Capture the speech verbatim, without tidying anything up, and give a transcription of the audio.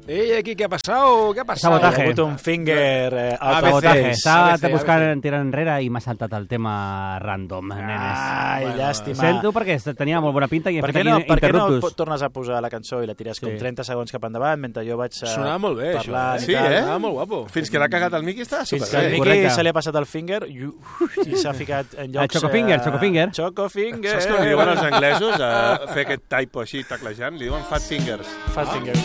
Ei, aquí, què ha passat? Què ha passat? Sabotaje. Hi ha hagut un finger eh, A out of veces. place. Estava A B C, buscant A B C. tirar enrere i m'ha saltat el tema random, nenes. Ai, Bueno, llàstima. Sento perquè tenia molt bona pinta i he Per fet què aquí no, per què no interruptus. po- tornes a posar la cançó i la tires com Sí. trenta segons cap endavant mentre jo vaig eh, Sonava molt bé, això. parlant i Sí, tal. eh? Sonava molt guapo. Fins que l'ha cagat el Miqui estava Fins que al superbé. Miqui Correcte. se li ha passat el finger i, i s'ha ficat en llocs... Chocofinger, eh, Chocofinger. Chocofinger. Saps com li diuen els anglesos a fer aquest typo així taclejant? Li diuen fat fingers. Fat finger.